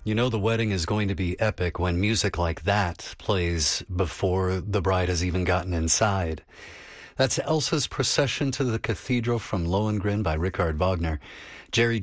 You know the wedding is going to be epic when music like that plays before the bride has even gotten inside. That's Elsa's Procession to the Cathedral from Lohengrin by Richard Wagner. Jerry